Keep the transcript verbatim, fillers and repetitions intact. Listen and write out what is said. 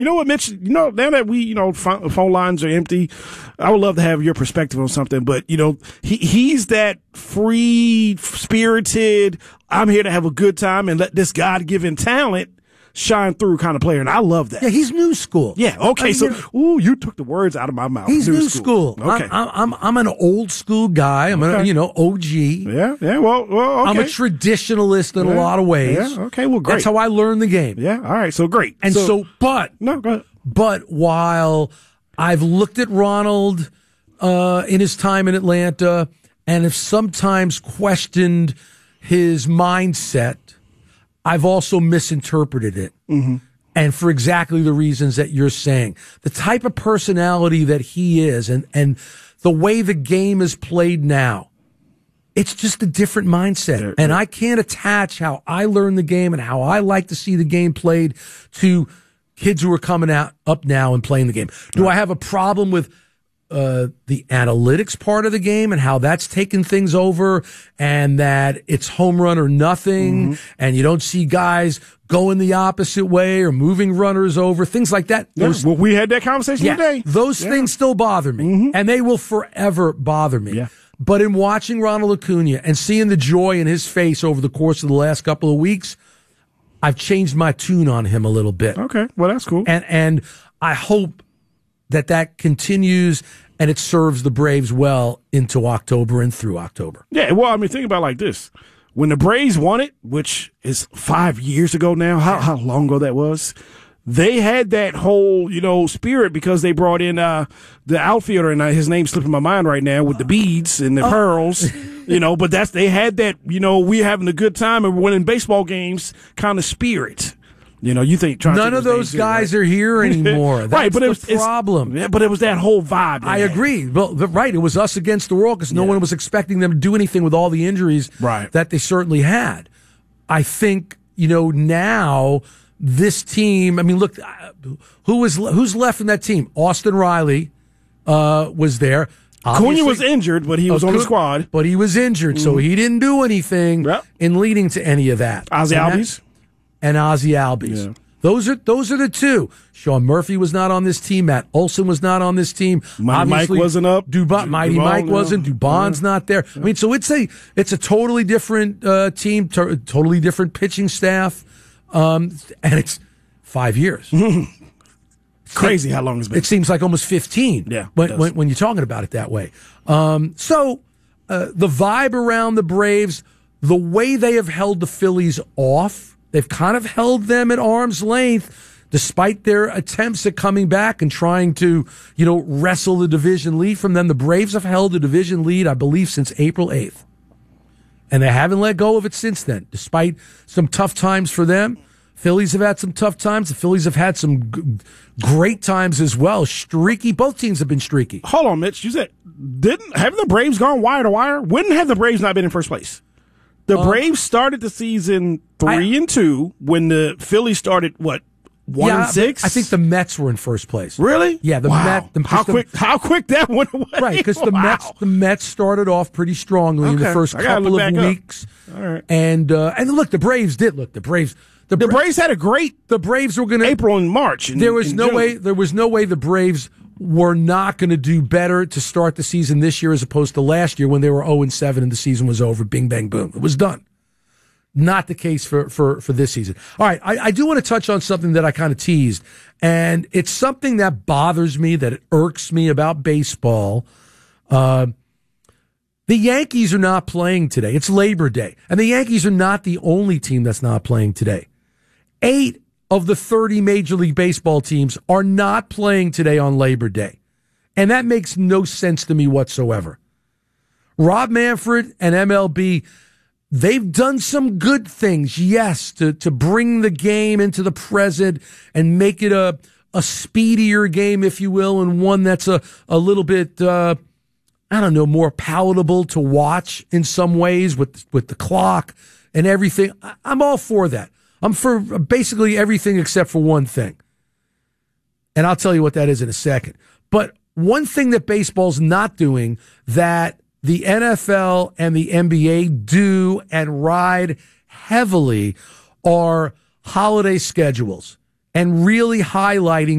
You know what, Mitch? You know, now that we, you know, phone, phone lines are empty, I would love to have your perspective on something. But, you know, he he's that free spirited, I'm here to have a good time and let this God-given talent shine through kind of player. And I love that. Yeah, he's new school. Yeah, okay. I mean, so, ooh, you took the words out of my mouth. He's new, new school. school. Okay. I'm, I'm, I'm an old school guy. I'm okay. a, you know, O G. Yeah, yeah, well, well okay. I'm a traditionalist in yeah, a lot of ways. Yeah, okay, well, great. That's how I learned the game. Yeah, all right, so great. And so, so but, no, go ahead. But while I've looked at Ronald uh, in his time in Atlanta and have sometimes questioned his mindset, I've also misinterpreted it. Mm-hmm. And for exactly the reasons that you're saying. The type of personality that he is and, and the way the game is played now, it's just a different mindset. Yeah, and yeah. I can't attach how I learned the game and how I like to see the game played to kids who are coming out up now and playing the game. Do I have a problem with uh, the analytics part of the game and how that's taken things over and that it's home run or nothing mm-hmm. and you don't see guys going the opposite way or moving runners over, things like that. Yeah, those, well, we had that conversation yeah, today. Those yeah. things still bother me mm-hmm. and they will forever bother me. Yeah. But in watching Ronald Acuna and seeing the joy in his face over the course of the last couple of weeks, I've changed my tune on him a little bit. Okay, well, that's cool. And and I hope that that continues and it serves the Braves well into October and through October. Yeah, well, I mean, think about it like this. When the Braves won it, which is five years ago now, how, how long ago that was, they had that whole, you know, spirit because they brought in uh, the outfielder, and his name's slipping my mind right now, with the beads and the oh. pearls, you know, but that's, they had that, you know, we having a good time and winning baseball games kind of spirit. You know, you think trying none to of those guys here, are here anymore. That's right, but the it was, problem. Yeah, but it was that whole vibe. I agree. Well, right, it was us against the world because no yeah. one was expecting them to do anything with all the injuries right. that they certainly had. I think, you know, now this team. I mean, look, who was who's left in that team? Austin Riley uh, was there. Acuna was injured, but he was Acuna, on the squad. But he was injured, mm. so he didn't do anything yep. in leading to any of that. Ozzie Albies. And Ozzie Albies. Yeah. Those are those are the two. Sean Murphy was not on this team. Matt Olson was not on this team. Mighty Obviously, Mike wasn't up. Dubon, Mighty Dubon, Mike wasn't. Yeah. Dubon's yeah. not there. Yeah. I mean, so it's a it's a totally different uh, team, t- totally different pitching staff, um, and it's five years. Crazy how long it's been. It seems like almost fifteen. Yeah, when, when, when you're talking about it that way. Um, so uh, the vibe around the Braves, the way they have held the Phillies off. They've kind of held them at arm's length despite their attempts at coming back and trying to, you know, wrestle the division lead from them. The Braves have held the division lead, I believe, since April eighth. And they haven't let go of it since then, despite some tough times for them. Phillies have had some tough times. The Phillies have had some g- great times as well. Streaky. Both teams have been streaky. Hold on, Mitch. You said, didn't, haven't the Braves gone wire to wire? Wouldn't have the Braves not been in first place? The um, Braves started the season three I, and two when the Phillies started what one yeah, and six. I think the Mets were in first place. Really? Yeah. The wow. Mets. The, how the, quick? How quick that went away? Right, because the wow. Mets. The Mets started off pretty strongly okay. in the first couple of weeks. Up. All right. And uh, and look, the Braves did look. The Braves. The, the Braves had a great. The Braves were going to April and March. And, there was and no June. way. There was no way the Braves were not going to do better to start the season this year as opposed to last year when they were zero and seven and the season was over. Bing bang boom. It was done. Not the case for, for, for this season. All right, I, I do want to touch on something that I kind of teased, and it's something that bothers me, that it irks me about baseball. Uh, the Yankees are not playing today. It's Labor Day, and the Yankees are not the only team that's not playing today. Eight of the thirty Major League Baseball teams are not playing today on Labor Day, and that makes no sense to me whatsoever. Rob Manfred and M L B, they've done some good things, yes, to, to bring the game into the present and make it a a speedier game, if you will, and one that's a, a little bit, uh, I don't know, more palatable to watch in some ways with, with the clock and everything. I, I'm all for that. I'm for basically everything except for one thing. And I'll tell you what that is in a second. But one thing that baseball's not doing that the N F L and the N B A do and ride heavily are holiday schedules. and really highlighting